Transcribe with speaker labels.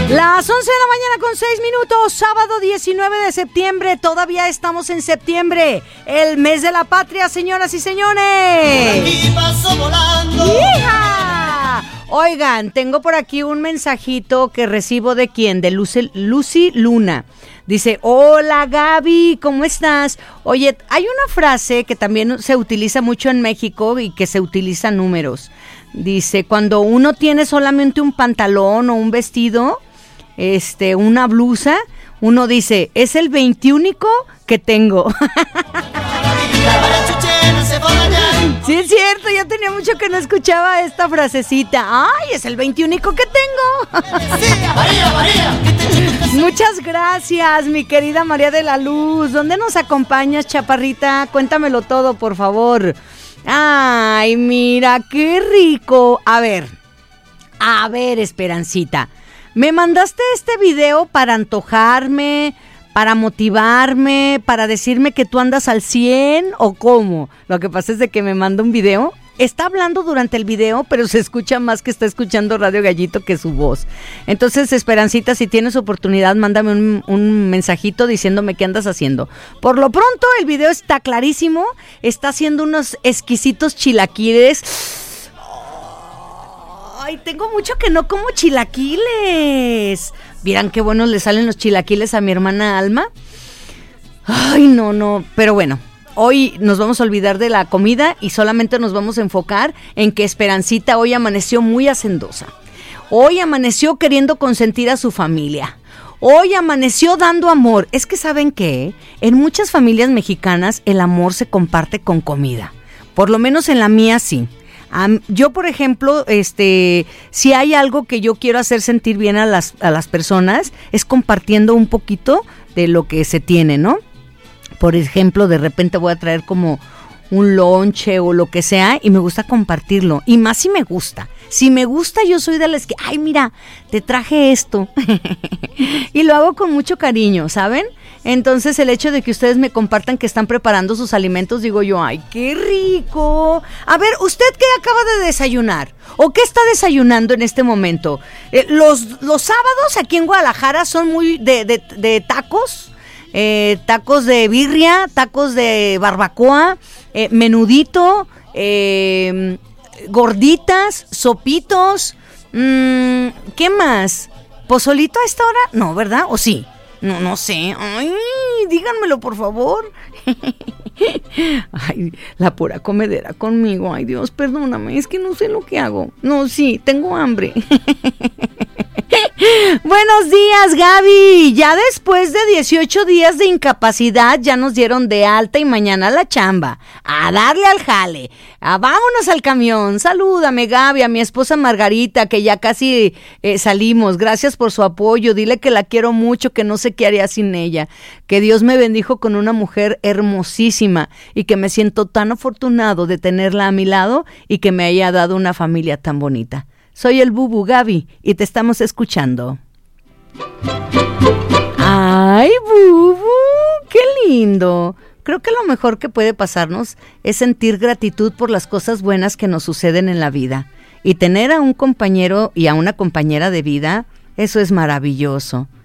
Speaker 1: Las 11 de la mañana con 6 minutos, sábado 19 de septiembre, todavía estamos en septiembre, el mes de la patria, señoras y señores.
Speaker 2: Aquí paso volando.
Speaker 1: ¡Hija! Oigan, tengo por aquí un mensajito que recibo de quién, de Lucy Luna. Dice, hola Gaby, ¿cómo estás? Oye, hay una frase que también se utiliza mucho en México y que se utiliza en números. Dice, cuando uno tiene solamente un pantalón o un vestido, una blusa, uno dice, es el 21 que tengo. Sí, es cierto, ya tenía mucho que no escuchaba esta frasecita. Ay, es el 21 que tengo.
Speaker 2: María.
Speaker 1: Muchas gracias, mi querida María de la Luz. ¿Dónde nos acompañas, chaparrita? Cuéntamelo todo, por favor. Ay, mira, qué rico. A ver, Esperancita. Me mandaste este video para antojarme, para motivarme, para decirme que tú andas al 100 o cómo. Lo que pasa es de que me manda un video. Está hablando durante el video, pero se escucha más que está escuchando Radio Gallito que su voz. Entonces, Esperancita, si tienes oportunidad, mándame un mensajito diciéndome qué andas haciendo. Por lo pronto, el video está clarísimo. Está haciendo unos exquisitos chilaquiles. Ay, tengo mucho que no como chilaquiles. ¿Vieran qué buenos le salen los chilaquiles a mi hermana Alma? Ay, no, pero bueno. Hoy nos vamos a olvidar de la comida y solamente nos vamos a enfocar en que Esperancita hoy amaneció muy hacendosa. Hoy amaneció queriendo consentir a su familia. Hoy amaneció dando amor. Es que ¿saben qué? En muchas familias mexicanas el amor se comparte con comida. Por lo menos en la mía sí. Yo, por ejemplo, si hay algo que yo quiero hacer sentir bien a las personas, es compartiendo un poquito de lo que se tiene, ¿no? Por ejemplo, de repente voy a traer como un lonche o lo que sea y me gusta compartirlo. Y más si me gusta. Si me gusta, yo soy de las que, ay, mira, te traje esto. Y lo hago con mucho cariño, ¿saben? Entonces, el hecho de que ustedes me compartan que están preparando sus alimentos, digo yo, ay, qué rico. A ver, ¿usted qué acaba de desayunar? ¿O qué está desayunando en este momento? Los sábados aquí en Guadalajara son muy de tacos. Tacos de birria, tacos de barbacoa, menudito, gorditas, sopitos, ¿qué más? ¿Pozolito a esta hora? No, ¿verdad? ¿O sí? No sé. Ay, díganmelo, por favor. Ay, la pura comedera conmigo. Ay, Dios, perdóname, es que no sé lo que hago. No, sí, tengo hambre. Buenos días, Gaby. Ya después de 18 días de incapacidad ya nos dieron de alta y mañana a la chamba. A darle al jale. Vámonos al camión. Salúdame, Gaby, a mi esposa Margarita, que ya casi salimos. Gracias por su apoyo. Dile que la quiero mucho, que no sé qué haría sin ella. Que Dios me bendijo con una mujer hermosísima y que me siento tan afortunado de tenerla a mi lado y que me haya dado una familia tan bonita. Soy el Bubu, Gaby, y te estamos escuchando. ¡Ay, Bubu! ¡Qué lindo! Creo que lo mejor que puede pasarnos es sentir gratitud por las cosas buenas que nos suceden en la vida. Y tener a un compañero y a una compañera de vida, eso es maravilloso.